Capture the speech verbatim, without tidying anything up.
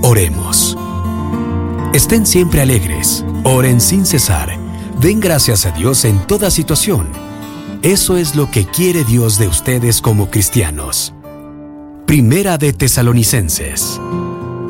Oremos. Estén siempre alegres, oren sin cesar, den gracias a Dios en toda situación. Eso es lo que quiere Dios de ustedes como cristianos. Primera de Tesalonicenses